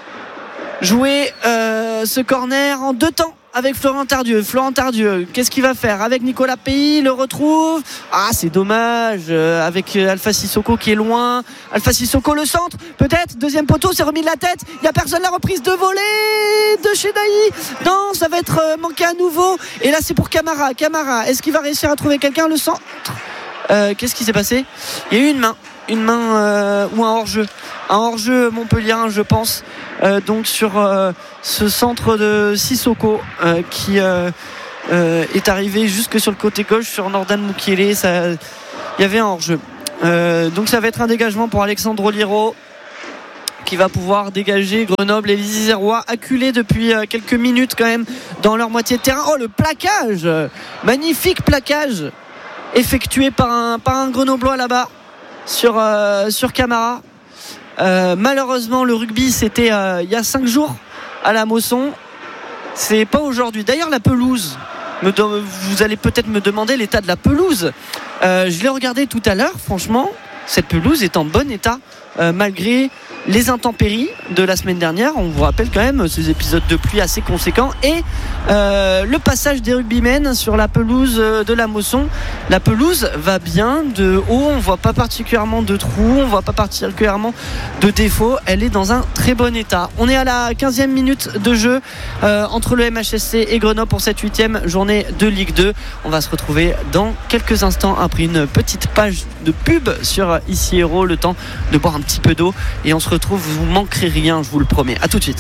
jouer euh, ce corner en deux temps avec Florent Tardieu. Florent Tardieu, qu'est-ce qu'il va faire avec Nicolas Pays? Le retrouve. Ah, c'est dommage. Euh, avec Alpha Sissoko qui est loin. Alpha Sissoko, le centre, peut-être. Deuxième poteau, c'est remis de la tête. Il n'y a personne. La reprise de volée de chez Dailly. Non, ça va être euh, manqué à nouveau. Et là, c'est pour Camara. Camara, est-ce qu'il va réussir à trouver quelqu'un? Le centre. Euh, qu'est-ce qui s'est passé? Il y a eu une main. Une main euh, ou un hors-jeu. Un hors-jeu montpelliérain, je pense. Euh, donc sur euh, ce centre de Sissoko euh, qui euh, euh, est arrivé jusque sur le côté gauche sur Nordan Mukiele. Ça, il y avait un hors-jeu. Euh, donc ça va être un dégagement pour Alexandre Liro qui va pouvoir dégager Grenoble et les Isérois acculés depuis euh, quelques minutes quand même dans leur moitié de terrain. Oh, le plaquage, magnifique plaquage effectué par un, par un Grenoblois là-bas sur, euh, sur Camara. Euh, malheureusement, le rugby, c'était euh, il y a cinq jours à la Mosson. C'est pas aujourd'hui. D'ailleurs, la pelouse, me do- vous allez peut-être me demander l'état de la pelouse. Euh, je l'ai regardé tout à l'heure. Franchement, cette pelouse est en bon état euh, malgré les intempéries de la semaine dernière. On vous rappelle quand même ces épisodes de pluie assez conséquents et euh, le passage des rugbymen sur la pelouse de la Mosson. La pelouse va bien de haut, on voit pas particulièrement de trous, on voit pas particulièrement de défauts, elle est dans un très bon état. On est à la quinzième minute de jeu euh, entre le M H S C et Grenoble pour cette huitième journée de Ligue deux. On va se retrouver dans quelques instants après une petite page de pub sur Ici Héros, le temps de boire un petit peu d'eau et on se retrouve, vous manquerez rien, je vous le promets. À tout de suite.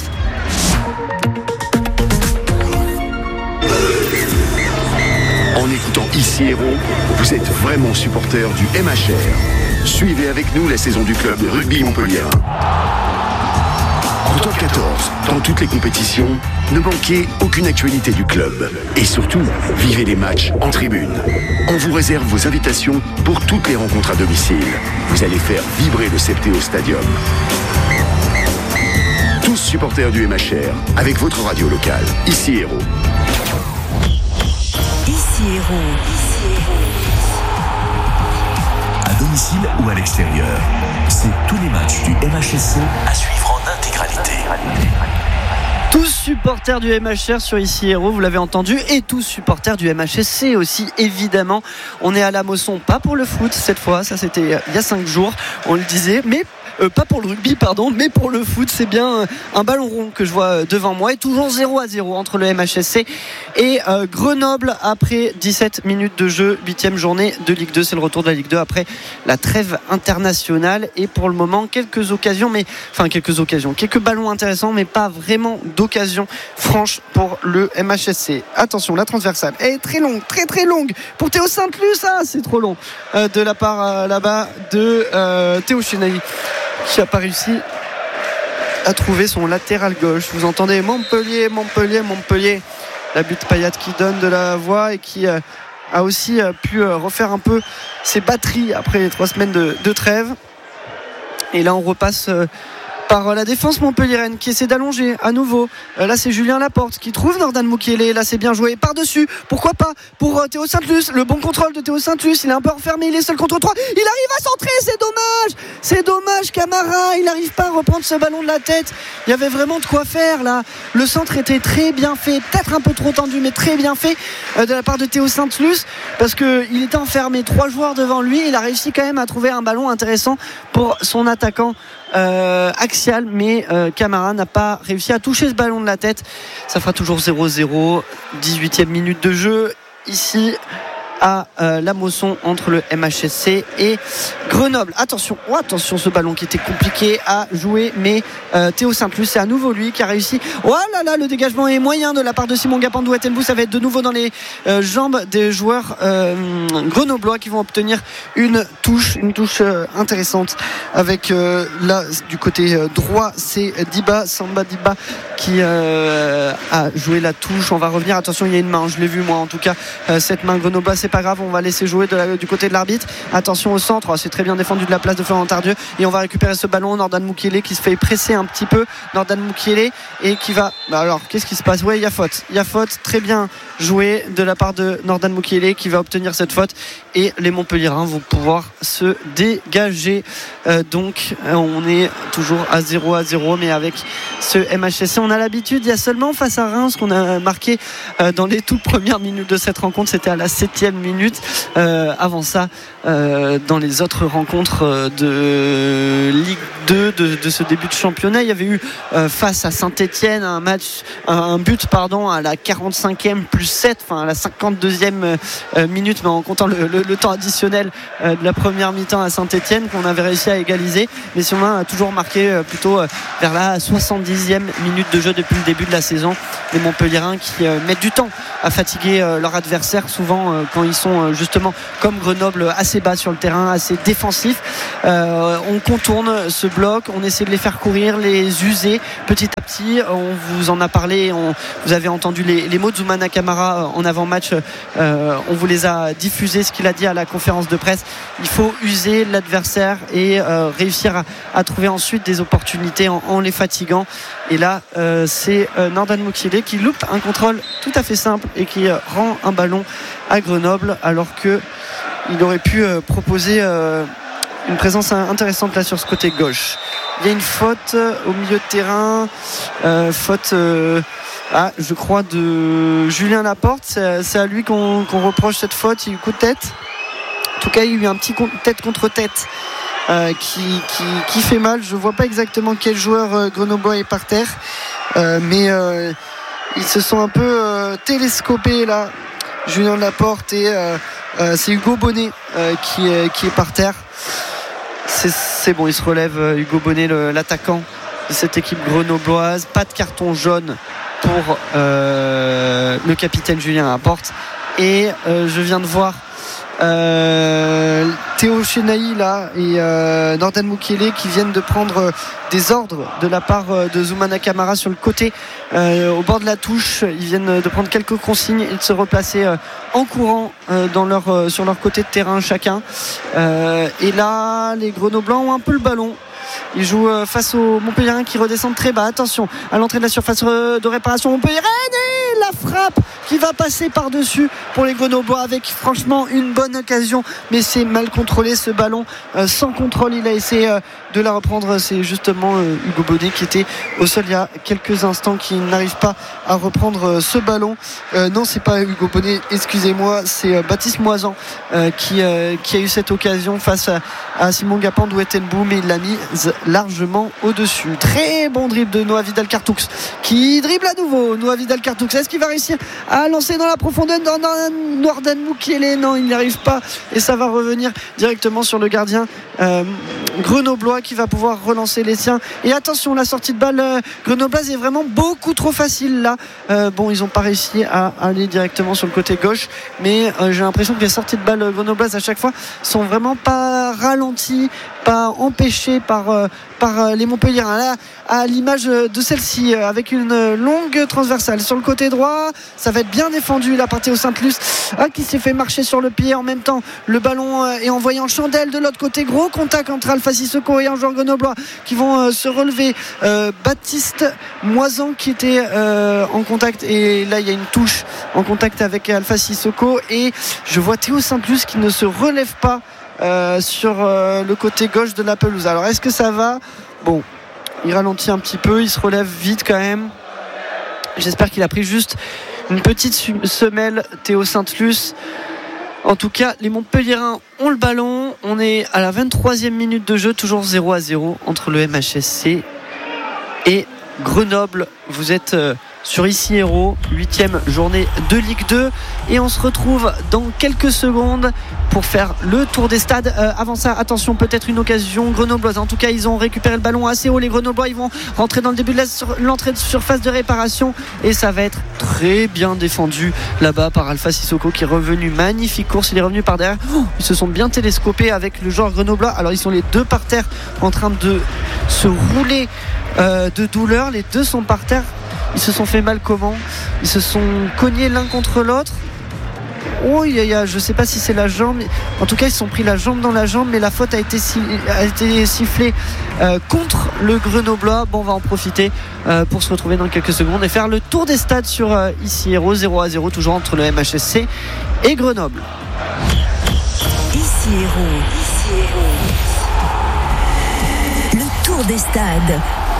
En écoutant Ici Héros, vous êtes vraiment supporter du M H R. Suivez avec nous la saison du club de rugby montpelliérain. En top quatorze, dans toutes les compétitions, ne manquez aucune actualité du club. Et surtout, vivez les matchs en tribune. On vous réserve vos invitations pour toutes les rencontres à domicile. Vous allez faire vibrer le Septéo Stadium. Tous supporters du M H R, avec votre radio locale, Ici Héros. Ici Héros. À domicile ou à l'extérieur, c'est tous les matchs du M H S C à suivre en intégralité. Tous supporters du M H R sur Ici Héros, vous l'avez entendu, et tous supporters du M H S C aussi, évidemment. On est à la Mosson, pas pour le foot cette fois, ça c'était il y a cinq jours, on le disait, mais Euh, pas pour le rugby pardon, mais pour le foot. C'est bien euh, un ballon rond que je vois devant moi, et toujours zéro à zéro entre le M H S C et euh, Grenoble après dix-sept minutes de jeu, huitième journée de Ligue deux. C'est le retour de la Ligue deux après la trêve internationale, et pour le moment quelques occasions, mais enfin quelques occasions quelques ballons intéressants, mais pas vraiment d'occasion franche pour le M H S C. Attention, la transversale est très longue, très très longue pour Théo Sainte-Luce. Ah, c'est trop long euh, de la part euh, là-bas de euh, Théo Chenaille, qui n'a pas réussi à trouver son latéral gauche. Vous entendez Montpellier, Montpellier, Montpellier. La butte Payat qui donne de la voix et qui euh, a aussi euh, pu euh, refaire un peu ses batteries après les trois semaines de, de trêve. Et là on repasse euh, par la défense montpelliéraine qui essaie d'allonger à nouveau. Euh, là c'est Julien Laporte qui trouve Nordan Mukiele. Là c'est bien joué par-dessus, pourquoi pas pour euh, Théo Saint-Luce. Le bon contrôle de Théo Saint-Luce, il est un peu enfermé, il est seul contre trois, il arrive à centrer, c'est dommage, c'est dommage. Camara, il n'arrive pas à reprendre ce ballon de la tête. Il y avait vraiment de quoi faire là. Le centre était très bien fait, peut-être un peu trop tendu mais très bien fait euh, de la part de Théo Saint-Luce, parce qu'il était enfermé, trois joueurs devant lui. Il a réussi quand même à trouver un ballon intéressant pour son attaquant Euh, axial, mais euh, Camara n'a pas réussi à toucher ce ballon de la tête. Ça fera toujours zéro zéro. dix-huitième minute de jeu ici à euh, la Mosson entre le M H S C et Grenoble. Attention, oh, attention, ce ballon qui était compliqué à jouer, mais euh, Théo Saint-Luce, c'est à nouveau lui qui a réussi. Oh là là, le dégagement est moyen de la part de Simon Gapandou-Etenbou. Ça va être de nouveau dans les euh, jambes des joueurs euh, grenoblois qui vont obtenir une touche, une touche euh, intéressante avec euh, là du côté euh, droit, c'est Diba, Samba Diba qui euh, a joué la touche. On va revenir, attention, il y a une main, je l'ai vu moi en tout cas, euh, cette main grenobloise. C'est pas grave, on va laisser jouer de la, du côté de l'arbitre. Attention au centre, oh, c'est très bien défendu de la place de Florent Tardieu et on va récupérer ce ballon. Nordan Mukiele qui se fait presser un petit peu, Nordan Mukiele, et qui va, bah alors qu'est-ce qui se passe? Ouais, il y a faute, il y a faute, très bien joué de la part de Nordan Mukiele qui va obtenir cette faute et les Montpelliérains vont pouvoir se dégager. Euh, donc on est toujours à zéro à zéro, mais avec ce M H S C on a l'habitude. Il y a seulement face à Reims qu'on a marqué euh, dans les toutes premières minutes de cette rencontre, c'était à la septième minute. Euh, avant ça, euh, dans les autres rencontres de Ligue deux de, de ce début de championnat, il y avait eu euh, face à Saint-Etienne un match, un but pardon à la quarante-cinquième plus sept, enfin à la cinquante-deuxième euh, minute, mais en comptant le, le, le temps additionnel euh, de la première mi-temps à Saint-Etienne, qu'on avait réussi à égaliser, mais si on a toujours marqué euh, plutôt euh, vers la soixante-dixième minute de jeu depuis le début de la saison. Les Montpelliérains qui euh, mettent du temps à fatiguer euh, leur adversaire, souvent euh, quand ils sont euh, justement comme Grenoble assez bas sur le terrain, assez défensifs. Euh, on contourne ce bloc, on essaie de les faire courir, les user petit à petit. On vous en a parlé, on, vous avez entendu les, les mots de Zoumana Camara en avant-match, euh, on vous les a diffusés, ce qu'il a dit à la conférence de presse. Il faut user l'adversaire et euh, réussir à, à trouver ensuite des opportunités en, en les fatiguant. Et là euh, c'est euh, Nordan Mukiele qui loupe un contrôle tout à fait simple et qui euh, rend un ballon à Grenoble, alors que il aurait pu euh, proposer euh, une présence intéressante là sur ce côté gauche. Il y a une faute au milieu de terrain, euh, faute euh, ah, je crois de Julien Laporte. C'est, c'est à lui qu'on, qu'on reproche cette faute. Il y a eu coup de tête, en tout cas il y a eu un petit tête contre tête euh, qui, qui, qui fait mal. Je vois pas exactement quel joueur euh, grenoblois est par terre, euh, mais euh, ils se sont un peu euh, télescopés là, Julien Laporte, et euh, euh, c'est Hugo Bonnet euh, qui, est, qui est par terre. C'est, c'est bon, il se relève, euh, Hugo Bonnet, le, l'attaquant de cette équipe grenobloise. Pas de carton jaune pour euh, le capitaine Julien Laporte. Et euh, je viens de voir Euh, Théo Chenailly là et euh, Nordan Mukiele qui viennent de prendre des ordres de la part de Zoumana Camara sur le côté, euh, au bord de la touche. Ils viennent de prendre quelques consignes et de se replacer euh, en courant euh, dans leur, euh, sur leur côté de terrain chacun. Euh, et là les Grenoblois ont un peu le ballon. Ils jouent euh, face aux Montpelliérains qui redescendent très bas. Attention à l'entrée de la surface de réparation Montpelliéraine, et la frappe qui va passer par-dessus pour les Grenoblois avec franchement une bonne occasion, mais c'est mal contrôlé ce ballon, euh, sans contrôle. Il a essayé euh, de la reprendre. C'est justement euh, Hugo Bonnet qui était au sol il y a quelques instants qui n'arrive pas à reprendre euh, ce ballon. Euh, non, c'est pas Hugo Bonnet, excusez-moi, c'est euh, Baptiste Moisan euh, qui, euh, qui a eu cette occasion face à, à Simon Gapandou-Etenbou, mais il l'a mis largement au-dessus. Très bon dribble de Noah Vidal-Cartoux qui dribble à nouveau. Noah Vidal-Cartoux, est-ce qu'il va réussir à lancer dans la profondeur dans Nordan Mukiele? Non, il n'y arrive pas, et ça va revenir directement sur le gardien euh, grenoblois qui va pouvoir relancer les siens. Et attention, la sortie de balle euh, grenobloise est vraiment beaucoup trop facile là. Euh, bon, ils n'ont pas réussi à aller directement sur le côté gauche, mais euh, j'ai l'impression que les sorties de balle grenobloises à chaque fois sont vraiment pas ralenties, pas empêchées par euh, par euh, les Montpelliérains. Là, à l'image de celle-ci, euh, avec une longue transversale sur le côté droit, ça va être bien défendu là par Théo Sainte-Luce, ah, qui s'est fait marcher sur le pied. En même temps, le ballon euh, est envoyé en chandelle de l'autre côté. Gros contact entre Alpha Sissoko et un joueur grenoblois qui vont euh, se relever. euh, Baptiste Moisan qui était euh, en contact, et là il y a une touche en contact avec Alpha Sissoko, et je vois Théo Sainte-Luce qui ne se relève pas euh, sur euh, le côté gauche de la pelouse. Alors est-ce que ça va? Bon, il ralentit un petit peu, il se relève vite quand même. J'espère qu'il a pris juste une petite semelle, Théo Sainte-Luce. En tout cas, les Montpelliérains ont le ballon. On est à la vingt-troisième minute de jeu, toujours zéro à zéro entre le M H S C et Grenoble. Vous êtes euh, sur Ici Hérault, huitième journée de Ligue deux, et on se retrouve dans quelques secondes pour faire le tour des stades. Euh, avant ça, attention, peut-être une occasion grenobloise. En tout cas, ils ont récupéré le ballon assez haut, les Grenoblois. Ils vont rentrer dans le début de la sur, l'entrée de surface de réparation, et ça va être très bien défendu là-bas par Alpha Sissoko qui est revenu. Magnifique course, il est revenu par derrière. Oh, ils se sont bien télescopés avec le joueur grenoblois. Alors ils sont les deux par terre en train de se rouler euh, de douleur. Les deux sont par terre. Ils se sont fait mal comment? Ils se sont cognés l'un contre l'autre. Oh, il y a, je ne sais pas si c'est la jambe. En tout cas, ils se sont pris la jambe dans la jambe, mais la faute a été, a été sifflée euh, contre le Grenoblois. Bon, on va en profiter euh, pour se retrouver dans quelques secondes et faire le tour des stades sur euh, Ici Hérault, zéro à zéro, toujours entre le M H S C et Grenoble. Ici Hérault. Ici Hérault. Le tour des stades.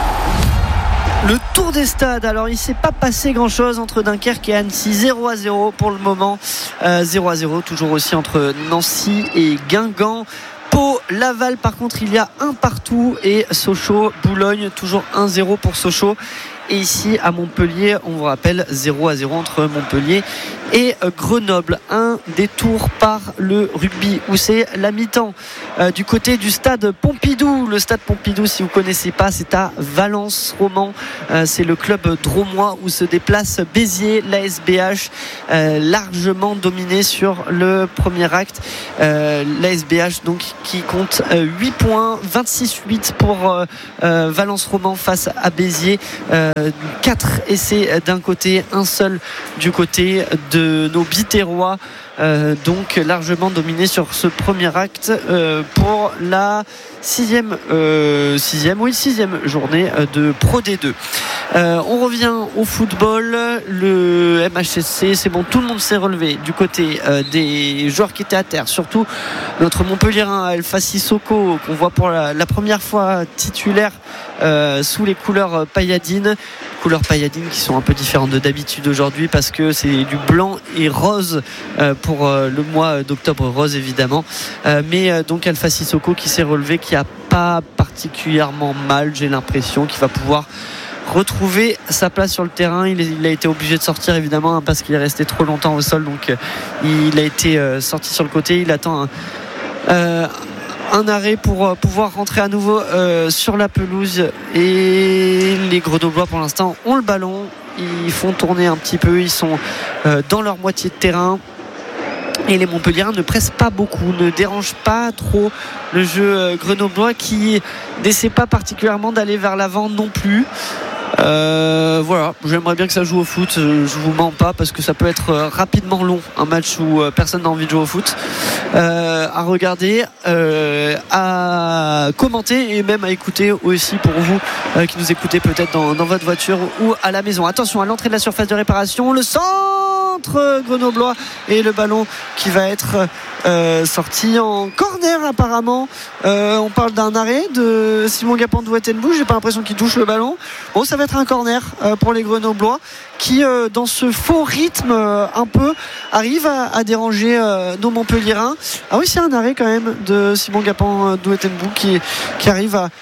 Le tour des stades, alors il ne s'est pas passé grand chose entre Dunkerque et Annecy, zéro à zéro pour le moment, euh, zéro à zéro toujours aussi entre Nancy et Guingamp. Pau, Laval par contre il y a un partout, et Sochaux, Boulogne toujours un zéro pour Sochaux. Et ici à Montpellier, on vous rappelle zéro à zéro entre Montpellier et Grenoble. Un détour par le rugby où c'est la mi-temps euh, du côté du stade Pompidou. Le stade Pompidou, si vous ne connaissez pas, c'est à Valence-Roman. Euh, c'est le club drômois où se déplace Béziers, l'A S B H, euh, largement dominé sur le premier acte. Euh, L'A S B H donc qui compte euh, huit points, vingt-six huit pour euh, euh, Valence-Roman face à Béziers. Euh, quatre essais d'un côté, un seul du côté de nos Biterrois, euh, donc largement dominé sur ce premier acte euh, pour la sixième, euh, sixième, oui, sixième journée de Pro D deux. Euh, on revient au football. Le M H S C, c'est bon, tout le monde s'est relevé du côté euh, des joueurs qui étaient à terre, surtout notre Montpelliérain Alpha Sissoko qu'on voit pour la, la première fois titulaire euh, sous les couleurs pailladines. Couleurs pailladines qui sont un peu différentes de d'habitude aujourd'hui parce que c'est du blanc et rose euh, pour euh, le mois d'octobre rose évidemment, euh, mais euh, donc Alpha Sissoko qui s'est relevé, qui a pas particulièrement mal, j'ai l'impression qu'il va pouvoir retrouver sa place sur le terrain. Il, est, il a été obligé de sortir évidemment hein, parce qu'il est resté trop longtemps au sol, donc euh, il a été euh, sorti sur le côté. Il attend un, euh, un arrêt pour euh, pouvoir rentrer à nouveau euh, sur la pelouse, et les Grenoblois pour l'instant ont le ballon, ils font tourner un petit peu, ils sont euh, dans leur moitié de terrain. Et les Montpelliérains ne pressent pas beaucoup, ne dérangent pas trop le jeu grenoblois qui n'essaie pas particulièrement d'aller vers l'avant non plus. Euh, voilà, j'aimerais bien que ça joue au foot, je vous mens pas, parce que ça peut être rapidement long, un match où personne n'a envie de jouer au foot, euh, à regarder, euh, à commenter et même à écouter aussi pour vous euh, qui nous écoutez peut-être dans, dans votre voiture ou à la maison. Attention à l'entrée de la surface de réparation, le centre grenoblois et le ballon qui va être euh, sorti en corner apparemment. Euh, on parle d'un arrêt de Simon Gapant-Douettenbou, j'ai pas l'impression qu'il touche le ballon. Bon, ça va être un corner euh, pour les Grenoblois qui euh, dans ce faux rythme euh, un peu arrive à, à déranger euh, nos Montpelliérains. Ah oui, c'est un arrêt quand même de Simon Gapant-Douettenbou qui, qui arrive à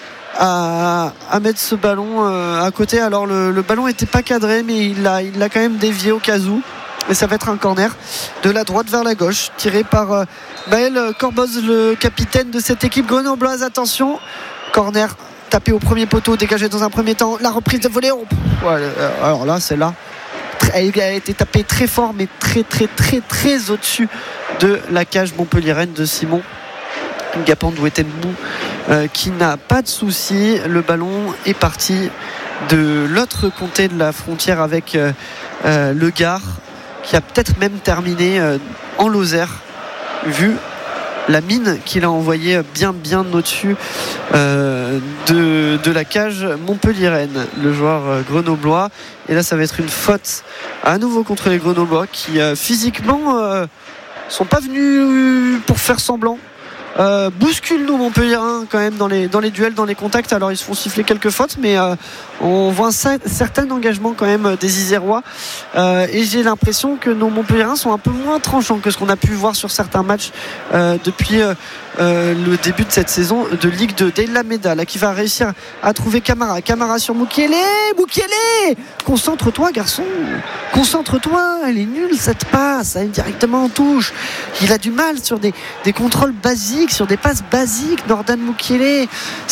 À, à mettre ce ballon euh, à côté. Alors le, le ballon n'était pas cadré, mais il l'a il l'a quand même dévié au cas où, et ça va être un corner de la droite vers la gauche tiré par euh, Maël Corboz, le capitaine de cette équipe grenobloise. Attention, corner tapé au premier poteau, dégagé dans un premier temps, la reprise de volée. Oh, ouais, alors là c'est là elle a été tapée très fort, mais très très très très au-dessus de la cage montpelliéraine de Simon Gapant-Douettenbou, euh, qui n'a pas de souci. Le ballon est parti de l'autre côté de la frontière avec euh, euh, le Gard, qui a peut-être même terminé euh, en Lozère, vu la mine qu'il a envoyée bien bien au-dessus euh, de, de la cage montpelliéraine, le joueur euh, grenoblois. Et là ça va être une faute à nouveau contre les grenoblois qui euh, physiquement euh, sont pas venus pour faire semblant. Euh, bouscule nos Montpelliérains quand même dans les, dans les duels, dans les contacts. Alors ils se font siffler quelques fautes, mais euh, on voit un certain engagement quand même des Isérois, euh, et j'ai l'impression que nos Montpelliérains sont un peu moins tranchants que ce qu'on a pu voir sur certains matchs euh, depuis euh, euh, le début de cette saison de Ligue deux. Deila Meda là qui va réussir à trouver Camara, Camara sur Mukiele, Mukiele, concentre-toi garçon, concentre-toi, elle est nulle cette passe, elle est directement en touche. Il a du mal sur des, des contrôles basiques, sur des passes basiques. Nordan Mukiele,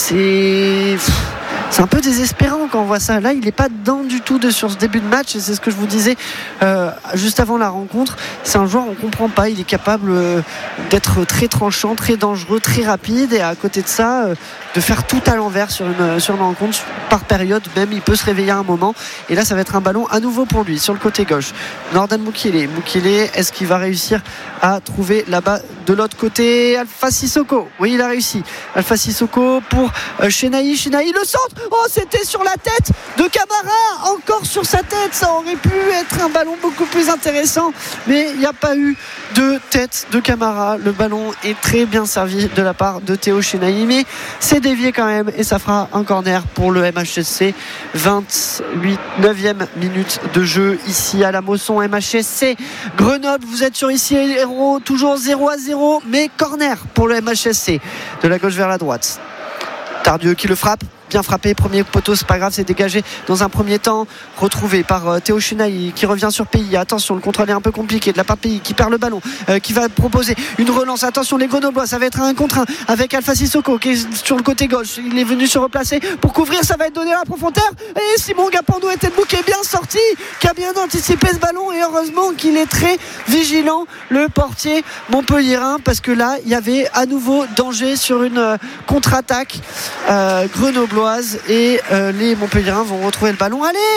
c'est c'est un peu désespérant quand on voit ça. Là il n'est pas dedans du tout de, sur ce début de match, et c'est ce que je vous disais euh, juste avant la rencontre. C'est un joueur, on ne comprend pas, il est capable euh, d'être très tranchant, très dangereux, très rapide, et à côté de ça euh, de faire tout à l'envers sur une, sur une rencontre par période. Même il peut se réveiller à un moment, et là ça va être un ballon à nouveau pour lui sur le côté gauche. Nordan Mukiele, Mukiele, est-ce qu'il va réussir à trouver là-bas de l'autre côté Alpha Sissoko? Oui, il a réussi. Alpha Sissoko pour euh, Chenaï, Chenaï, le centre. Oh, c'était sur la tête de Camara, encore sur sa tête. Ça aurait pu être un ballon beaucoup plus intéressant, mais il n'y a pas eu de tête de Camara. Le ballon est très bien servi de la part de Théo Chenaï, mais c'est dévié quand même, et ça fera un corner pour le M H S C. vingt-huit, neuvième minute de jeu ici à la Mosson. M H S C Grenoble, vous êtes sur ici Héros, toujours zéro à zéro, mais corner pour le M H S C de la gauche vers la droite. Tardieu qui le frappe, bien frappé, premier poteau, c'est pas grave, c'est dégagé dans un premier temps, retrouvé par euh, Théo Chenaï qui revient sur P I. Attention, le contrôle est un peu compliqué de la part de P I qui perd le ballon, euh, qui va proposer une relance. Attention les Grenoblois, ça va être un contre un avec Alpha Sissoko qui est sur le côté gauche, il est venu se replacer pour couvrir, ça va être donné à la profondeur, et Simon Gapando était debout, qui est bien sorti, qui a bien anticipé ce ballon, et heureusement qu'il est très vigilant, le portier montpelliérain, parce que là il y avait à nouveau danger sur une euh, contre-attaque euh, grenobloise, et euh, les Montpelliérains vont retrouver le ballon. Allez,